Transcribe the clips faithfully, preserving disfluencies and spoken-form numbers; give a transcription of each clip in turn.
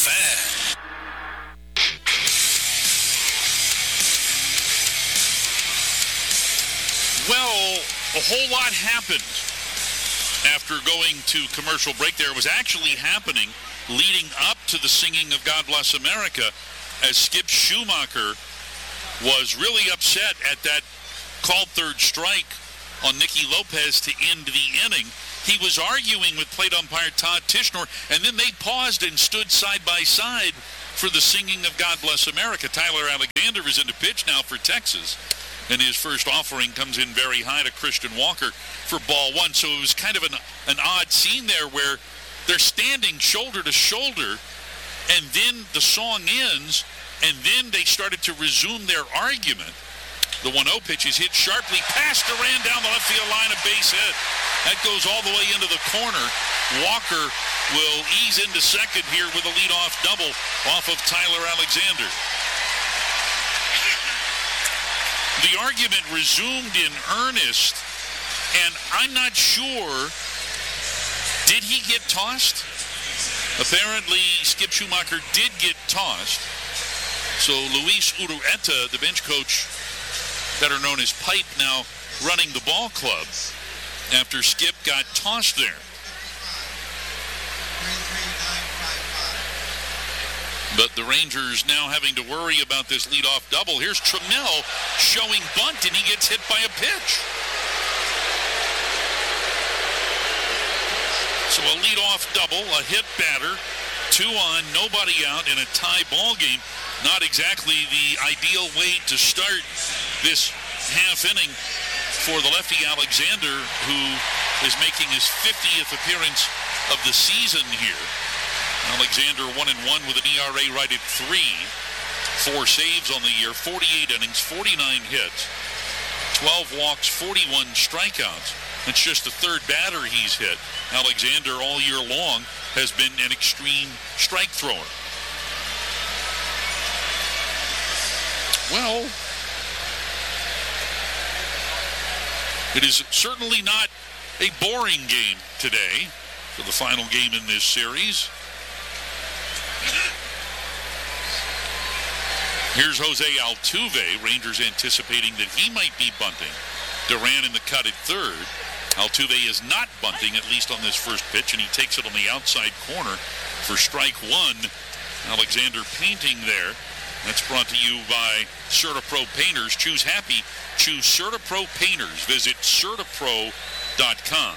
Fan. Well, a whole lot happened after going to commercial break there. It was actually happening leading up to the singing of God Bless America, as Skip Schumacher was really upset at that called third strike on Nicky Lopez to end the inning. He was arguing with plate umpire Todd Tishnor, and then they paused and stood side by side for the singing of God Bless America. Tyler Alexander is in the pitch now for Texas, and his first offering comes in very high to Christian Walker for ball one. So it was kind of an, an odd scene there where they're standing shoulder to shoulder, and then the song ends, and then they started to resume their argument. The one oh pitch is hit sharply past Duran down the left field line, a base hit. That goes all the way into the corner. Walker will ease into second here with a leadoff double off of Tyler Alexander. The argument resumed in earnest, and I'm not sure, did he get tossed? Apparently, Skip Schumacher did get tossed. So Luis Urueta, the bench coach, better known as Pipe, now running the ball club after Skip got tossed there. But the Rangers now having to worry about this leadoff double. Here's Trammell showing bunt, and he gets hit by a pitch. So a leadoff double, a hit batter, two on, nobody out in a tie ball game. Not exactly the ideal way to start this half inning for the lefty Alexander, who is making his fiftieth appearance of the season here. Alexander one and one with an E R A right at three. Four saves on the year, forty-eight innings, forty-nine hits, twelve walks, forty-one strikeouts. It's just the third batter he's hit. Alexander all year long has been an extreme strike thrower. Well, it is certainly not a boring game today for the final game in this series. Here's Jose Altuve. Rangers anticipating that he might be bunting. Duran in the cut at third. Altuve is not bunting, at least on this first pitch, and he takes it on the outside corner for strike one. Alexander painting there. That's brought to you by CertaPro Painters. Choose happy. Choose CertaPro Painters. Visit Certapro dot com.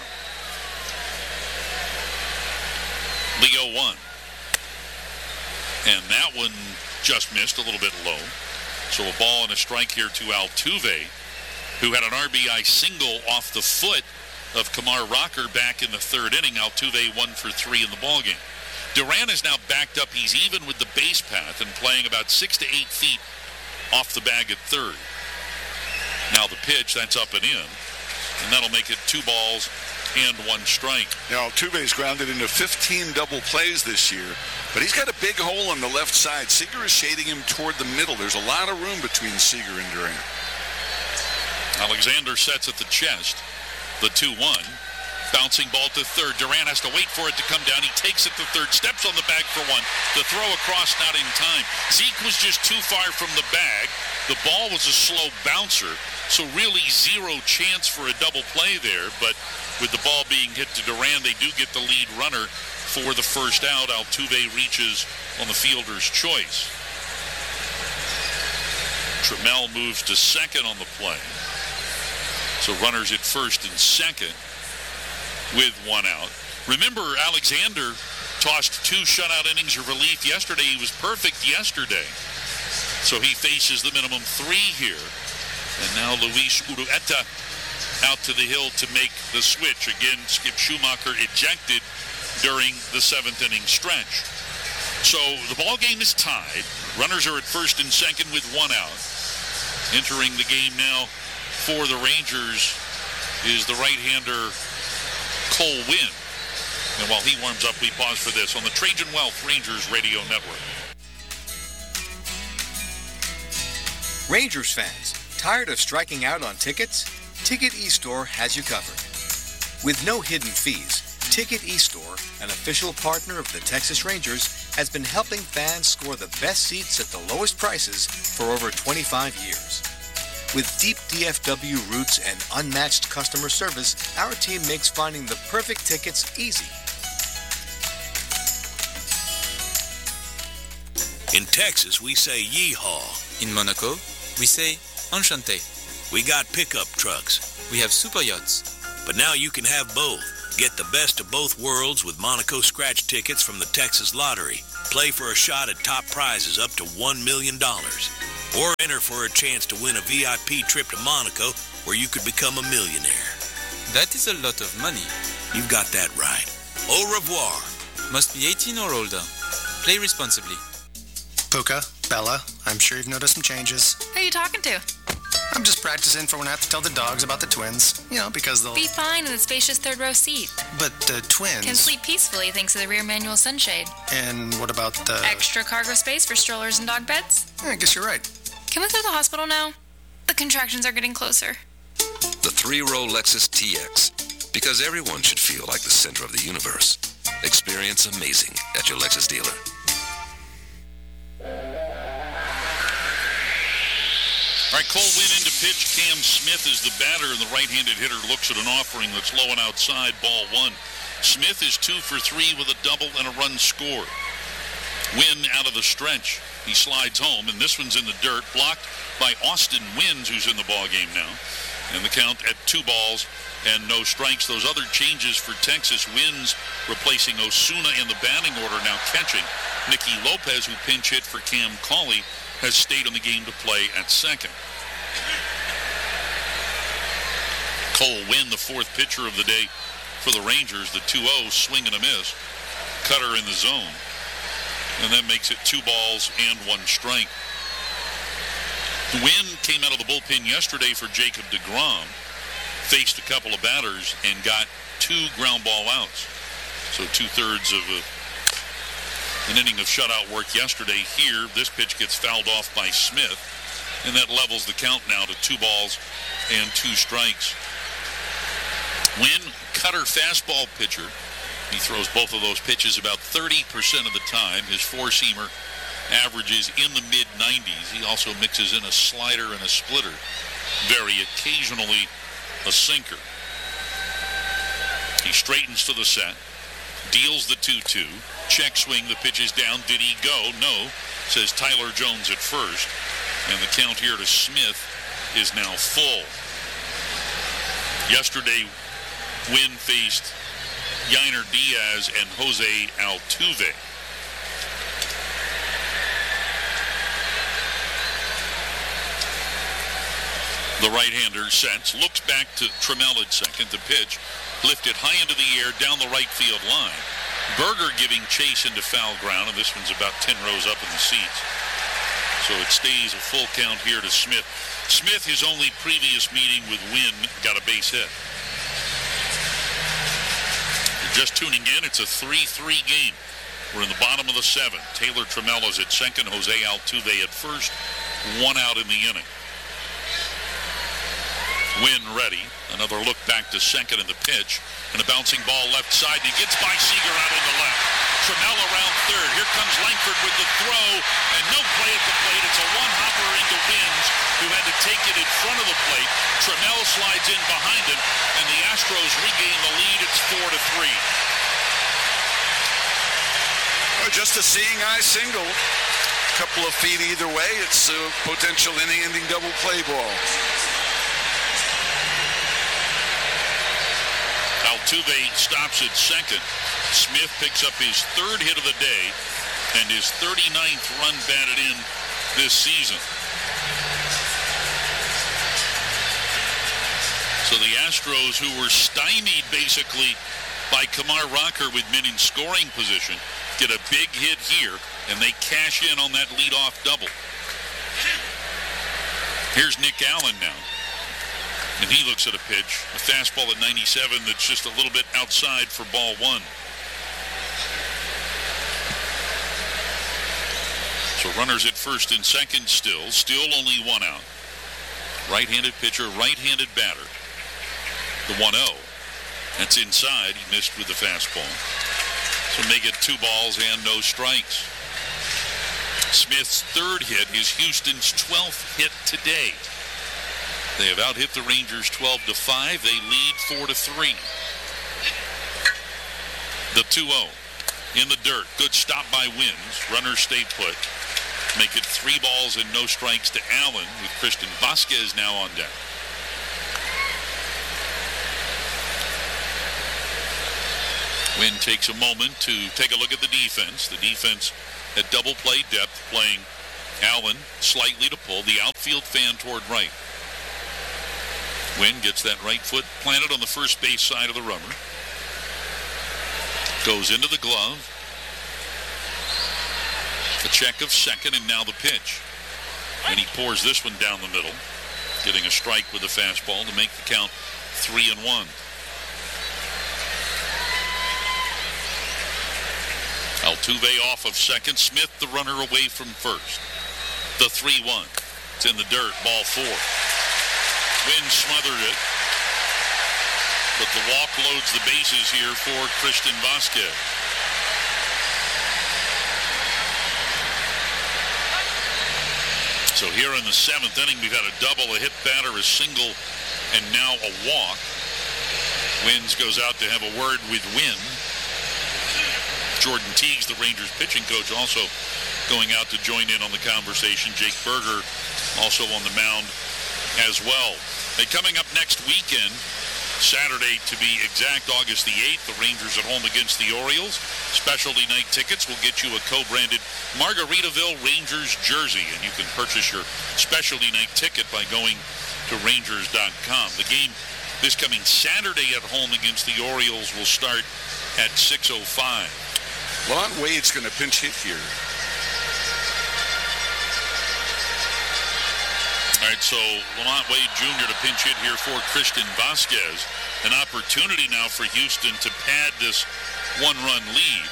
Leo one. And that one just missed, a little bit low. So a ball and a strike here to Altuve, who had an R B I single off the foot of Kumar Rocker back in the third inning. Altuve one for three in the ballgame. Duran is now backed up. He's even with the base path and playing about six to eight feet off the bag at third. Now the pitch, that's up and in. And that'll make it two balls and one strike. Now, Altuve's grounded into fifteen double plays this year, but he's got a big hole on the left side. Seager is shading him toward the middle. There's a lot of room between Seager and Duran. Alexander sets at the chest. The two one. Bouncing ball to third. Duran has to wait for it to come down. He takes it to third. Steps on the bag for one. The throw across not in time. Zeke was just too far from the bag. The ball was a slow bouncer, so really zero chance for a double play there. But with the ball being hit to Duran, they do get the lead runner for the first out. Altuve reaches on the fielder's choice. Trammell moves to second on the play. So runners at first and second with one out. Remember, Alexander tossed two shutout innings of relief yesterday. He was perfect yesterday. So he faces the minimum three here. And now Luis Urueta out to the hill to make the switch. Again, Skip Schumacher ejected during the seventh inning stretch. So the ball game is tied. Runners are at first and second with one out. Entering the game now for the Rangers is the right-hander Cole Winn. And while he warms up, we pause for this on the Trajan Wealth Rangers Radio Network. Rangers fans, tired of striking out on tickets? Ticket eStore has you covered. With no hidden fees, Ticket eStore, an official partner of the Texas Rangers, has been helping fans score the best seats at the lowest prices for over twenty-five years. With deep D F W roots and unmatched customer service, our team makes finding the perfect tickets easy. In Texas, we say yeehaw. In Monaco, we say enchanté. We got pickup trucks. We have super yachts. But now you can have both. Get the best of both worlds with Monaco scratch tickets from the Texas Lottery. Play for a shot at top prizes up to one million dollars. Or enter for a chance to win a V I P trip to Monaco where you could become a millionaire. That is a lot of money. You've got that right. Au revoir. Must be eighteen or older. Play responsibly. Puka, Bella, I'm sure you've noticed some changes. Who are you talking to? I'm just practicing for when I have to tell the dogs about the twins. You know, because they'll... Be fine in the spacious third row seat. But the twins... Can sleep peacefully thanks to the rear manual sunshade. And what about the... Extra cargo space for strollers and dog beds? I guess you're right. Can we go to the hospital now? The contractions are getting closer. The three-row Lexus T X. Because everyone should feel like the center of the universe. Experience amazing at your Lexus dealer. All right, Cole Winn into pitch. Cam Smith is the batter, and the right-handed hitter looks at an offering that's low and outside, ball one. Smith is two for three with a double and a run scored. Winn out of the stretch. He slides home, and this one's in the dirt, blocked by Austin Wins, who's in the ballgame now. And the count at two balls and no strikes. Those other changes for Texas. Wins replacing Osuna in the batting order, now catching. Nicky Lopez, who pinch hit for Cam Cauley, has stayed in the game to play at second. Cole Winn, the fourth pitcher of the day for the Rangers, the two oh, swing and a miss. Cutter in the zone. And that makes it two balls and one strike. Winn came out of the bullpen yesterday for Jacob deGrom, faced a couple of batters, and got two ground ball outs. So two-thirds of a An inning of shutout work yesterday. Here, this pitch gets fouled off by Smith, and that levels the count now to two balls and two strikes. Winn, cutter fastball pitcher. He throws both of those pitches about thirty percent of the time. His four-seamer averages in the mid nineties. He also mixes in a slider and a splitter. Very occasionally a sinker. He straightens to the set. Deals the two two. Check swing. The pitch is down. Did he go? No, says Tyler Jones at first. And the count here to Smith is now full. Yesterday, Winn faced Yainer Diaz and Jose Altuve. The right-hander sets, looks back to Trammell at second. The pitch lifted high into the air down the right field line. Berger giving chase into foul ground, and this one's about ten rows up in the seats. So it stays a full count here to Smith. Smith, his only previous meeting with Winn, got a base hit. If you're just tuning in, it's a three three game. We're in the bottom of the seventh. Taylor Trammell is at second, Jose Altuve at first. One out in the inning. Winn ready. Another look back to second in the pitch. And a bouncing ball left side. And he gets by Seager out on the left. Trammell around third. Here comes Langford with the throw. And no play at the plate. It's a one-hopper into Wins, who had to take it in front of the plate. Trammell slides in behind him. And the Astros regain the lead. It's four to three. Oh, just a seeing eye single. A couple of feet either way. It's a potential inning-ending double play ball. Altuve stops at second. Smith picks up his third hit of the day and his thirty-ninth run batted in this season. So the Astros, who were stymied basically by Kumar Rocker with men in scoring position, get a big hit here, and they cash in on that leadoff double. Here's Nick Allen now. And he looks at a pitch, a fastball at ninety-seven that's just a little bit outside for ball one. So runners at first and second still, still only one out. Right-handed pitcher, right-handed batter. The one oh. That's inside. He missed with the fastball. So make it two balls and no strikes. Smith's third hit is Houston's twelfth hit today. They have out-hit the Rangers twelve to five. They lead four to three. The two oh in the dirt. Good stop by Wins. Runners stay put. Make it three balls and no strikes to Allen, with Christian Vasquez now on deck. Wynn takes a moment to take a look at the defense. The defense at double play depth, playing Allen slightly to pull, the outfield fan toward right. Wynn gets that right foot planted on the first base side of the rubber. Goes into the glove. A check of second, and now the pitch. And he pours this one down the middle, getting a strike with the fastball to make the count three and one. Altuve off of second. Smith, the runner, away from first. The three one. It's in the dirt. Ball four. Wynn smothered it. But the walk loads the bases here for Christian Vasquez. So here in the seventh inning, we've had a double, a hit batter, a single, and now a walk. Wynns goes out to have a word with Wynn. Jordan Teagues, the Rangers pitching coach, also going out to join in on the conversation. Jake Berger also on the mound as well. And coming up next weekend, Saturday to be exact, August the eighth, the Rangers at home against the Orioles. Specialty night tickets will get you a co-branded Margaritaville Rangers jersey, and you can purchase your specialty night ticket by going to Rangers dot com. The game this coming Saturday at home against the Orioles will start at six oh five. Lon Wade's going to pinch hit here. All right, so Lamont Wade Junior to pinch hit here for Christian Vasquez. An opportunity now for Houston to pad this one-run lead.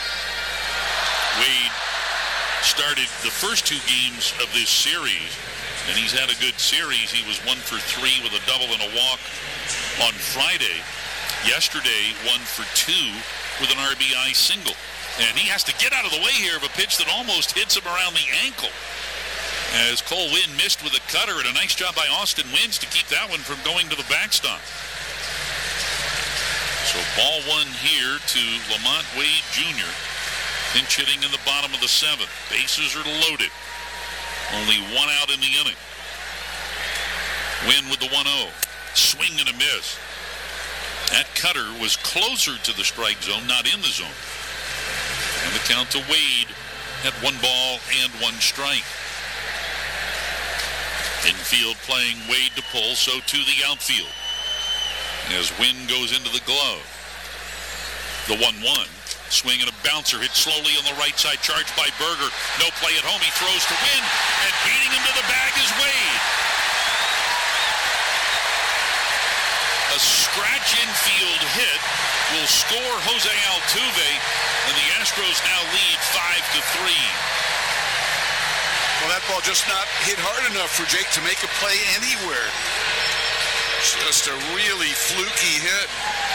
Wade started the first two games of this series, and he's had a good series. He was one for three with a double and a walk on Friday. Yesterday, one for two with an R B I single. And he has to get out of the way here of a pitch that almost hits him around the ankle, as Cole Winn missed with a cutter, and a nice job by Austin Wynns to keep that one from going to the backstop. So ball one here to Lamont Wade Junior Pinch hitting in the bottom of the seventh. Bases are loaded. Only one out in the inning. Wynn with the one oh. Swing and a miss. That cutter was closer to the strike zone, not in the zone. And the count to Wade at one ball and one strike. Infield playing Wade to pull, so to the outfield. As Wynn goes into the glove. The one one. Swing and a bouncer hit slowly on the right side, charged by Berger. No play at home. He throws to Wynn, and beating him to the bag is Wade. A scratch infield hit will score Jose Altuve, and the Astros now lead five to three. Well, that ball just not hit hard enough for Jake to make a play anywhere. Just a really fluky hit.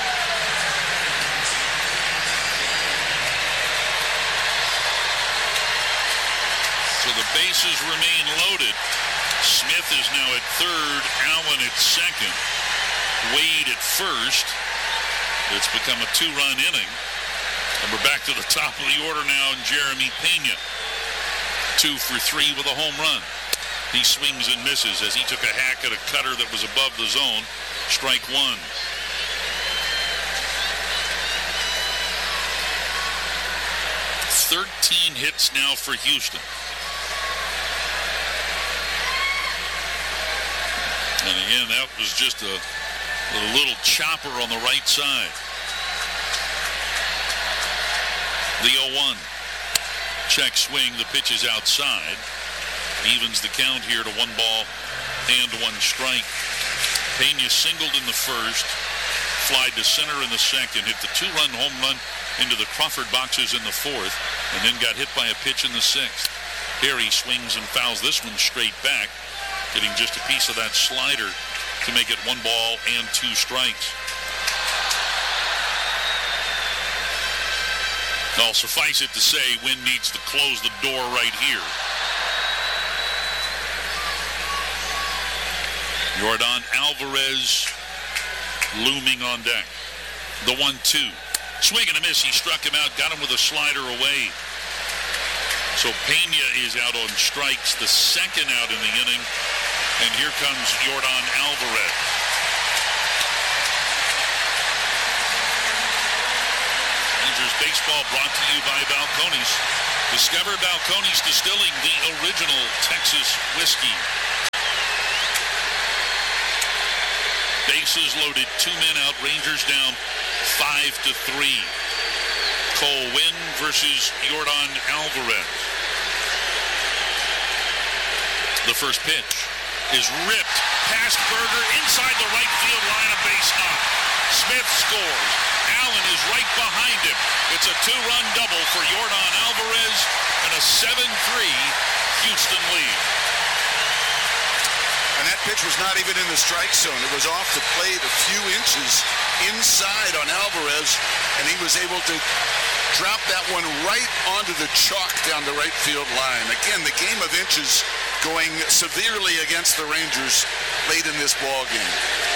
So the bases remain loaded. Smith is now at third, Allen at second, Wade at first. It's become a two-run inning. And we're back to the top of the order now, and Jeremy Pena, two for three with a home run. He swings and misses as he took a hack at a cutter that was above the zone. Strike one. thirteen hits now for Houston. And again, that was just a, a little chopper on the right side. The oh one. Check swing. The pitch is outside. Evens the count here to one ball and one strike. Pena singled in the first. Flied to center in the second. Hit the two-run home run into the Crawford boxes in the fourth. And then got hit by a pitch in the sixth. Here he swings and fouls this one straight back, getting just a piece of that slider to make it one ball and two strikes. Well, suffice it to say, Wynn needs to close the door right here. Yordan Alvarez looming on deck. The one two. Swing and a miss. He struck him out, got him with a slider away. So Pena is out on strikes, the second out in the inning. And here comes Yordan Alvarez. Rangers baseball brought to you by Balcones. Discover Balcones Distilling, the original Texas whiskey. Bases loaded, two men out, Rangers down five to three. Cole Wynn versus Yordan Alvarez. The first pitch is ripped past Berger inside the right field line, a base hit. Smith scores. Allen is right behind him. It's a two-run double for Yordan Alvarez and a seven three Houston lead. And that pitch was not even in the strike zone. It was off the plate a few inches inside on Alvarez, and he was able to drop that one right onto the chalk down the right field line. Again, the game of inches going severely against the Rangers late in this ball game.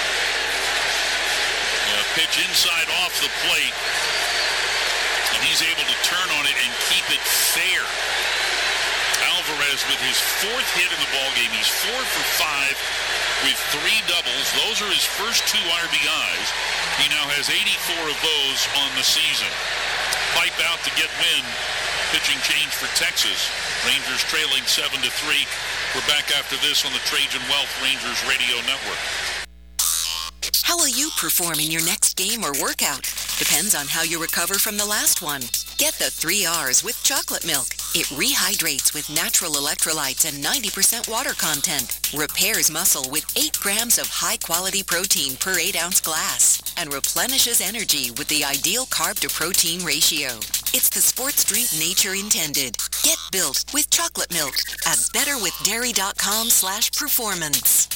Yeah, pitch inside off the plate, and he's able to turn on it and keep it fair. Alvarez with his fourth hit in the ballgame. He's four for five with three doubles. Those are his first two R B Is. He now has eighty-four of those on the season. Pipe out to get Wynn. Pitching change for Texas. Rangers trailing seven to three. We're back after this on the Trajan Wealth Rangers Radio Network. How will you perform in your next game or workout? Depends on how you recover from the last one. Get the three R's with chocolate milk. It rehydrates with natural electrolytes and ninety percent water content. Repairs muscle with eight grams of high-quality protein per eight ounce glass. And replenishes energy with the ideal carb-to-protein ratio. It's the sports drink nature intended. Get built with chocolate milk at betterwithdairy.com slash performance.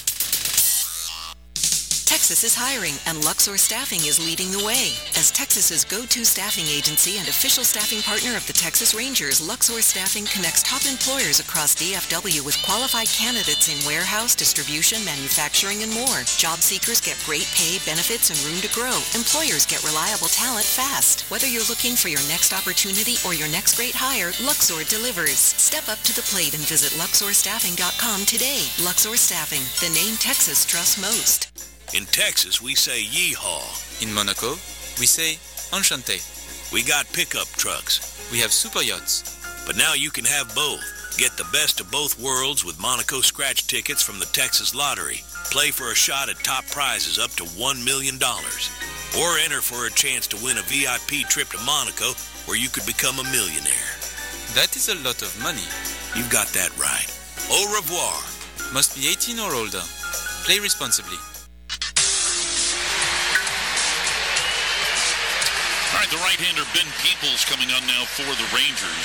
Texas is hiring, and Luxor Staffing is leading the way. As Texas's go-to staffing agency and official staffing partner of the Texas Rangers, Luxor Staffing connects top employers across D F W with qualified candidates in warehouse, distribution, manufacturing, and more. Job seekers get great pay, benefits, and room to grow. Employers get reliable talent fast. Whether you're looking for your next opportunity or your next great hire, Luxor delivers. Step up to the plate and visit luxor staffing dot com today. Luxor Staffing, the name Texas trusts most. In Texas, we say yeehaw. In Monaco, we say enchanté. We got pickup trucks. We have super yachts. But now you can have both. Get the best of both worlds with Monaco scratch tickets from the Texas Lottery. Play for a shot at top prizes up to one million dollars. Or enter for a chance to win a V I P trip to Monaco where you could become a millionaire. That is a lot of money. You've got that right. Au revoir. Must be eighteen or older. Play responsibly. All right, the right-hander Ben Peoples coming on now for the Rangers.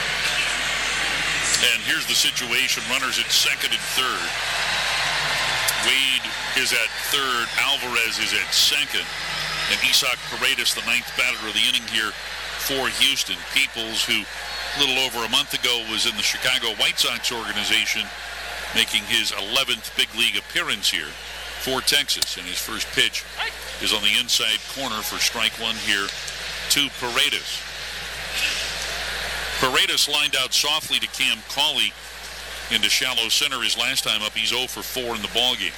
And here's the situation. Runners at second and third. Wade is at third. Alvarez is at second. And Isaac Paredes, the ninth batter of the inning here for Houston. Peoples, who a little over a month ago was in the Chicago White Sox organization, making his eleventh big league appearance here for Texas. And his first pitch is on the inside corner for strike one here to Paredes. Paredes lined out softly to Cam Cauley into shallow center his last time up. He's oh for four in the ballgame.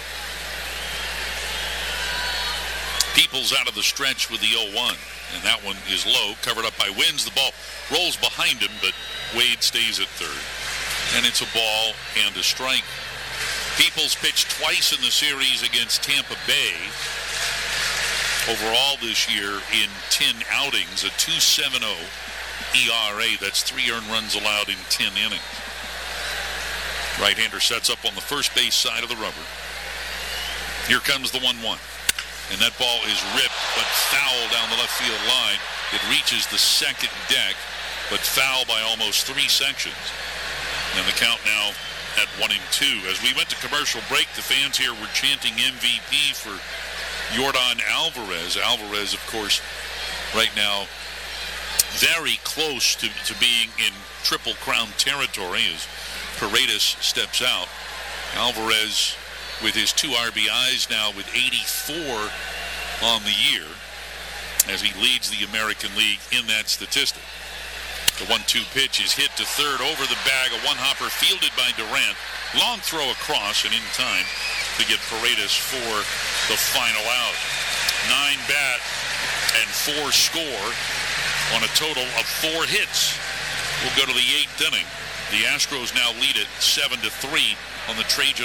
Peoples out of the stretch with the oh one, and that one is low, covered up by Wins. The ball rolls behind him, but Wade stays at third. And it's a ball and a strike. Peoples pitched twice in the series against Tampa Bay. Overall this year in ten outings, a two point seven oh E R A. That's three earned runs allowed in ten innings. Right-hander sets up on the first base side of the rubber. Here comes the one one. And that ball is ripped, but foul down the left field line. It reaches the second deck, but foul by almost three sections. And the count now at one and two. As we went to commercial break, the fans here were chanting M V P for Yordan Alvarez. Alvarez, of course, right now very close to, to being in Triple Crown territory as Paredes steps out. Alvarez with his two R B Is now with eighty-four on the year as he leads the American League in that statistic. The one two pitch is hit to third over the bag. A one-hopper fielded by Durant. Long throw across and in time to get Paredes for the final out. Nine bat and four score on a total of four hits. We'll go to the eighth inning. The Astros now lead it seven to three on the Trajan